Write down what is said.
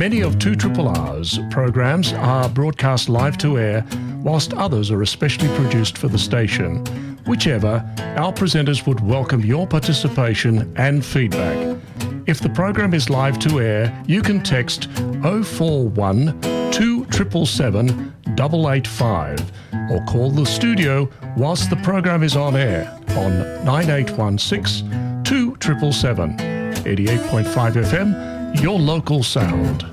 Many of 2RRR's programs are broadcast live to air, whilst others are especially produced for the station. Whichever, our presenters would welcome your participation and feedback. If the program is live to air, you can text 041 2777 885 or call the studio whilst the program is on air on 9816 2777. 88.5 FM, your local sound.